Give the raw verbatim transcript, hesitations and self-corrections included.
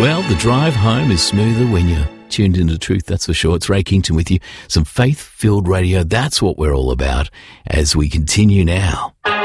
Well, the drive home is smoother when you're tuned into truth, that's for sure. It's Ray Kington with you. Some faith-filled radio, that's what we're all about as we continue now.